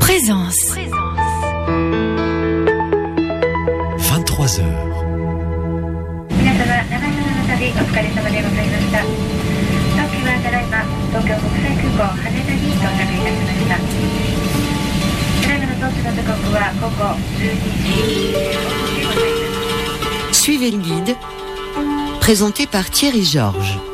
Présence. 23h. 皆様、長いの旅お疲れ様でございました。当機はただいま東京国際空港羽田に到着いたしました。ただいまの到着の時刻は午後12時15分でございます。 Suivez le guide, présenté par Thierry Georges.